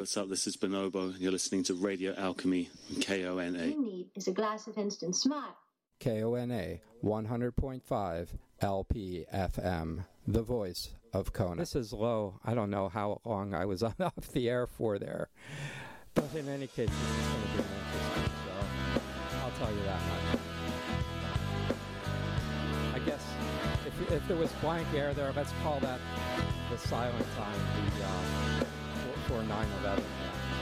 what's up? This is Bonobo. You're listening to Radio Alchemy, KONA. All you need is a glass of instant smile. KONA 100.5 LP-FM, the voice of Kona. This is low. I don't know how long I was off the air for there. But in any case, this is going to be an interesting show. I'll tell you that much. I guess if there was blank air there, let's call that the silent time for 9/11.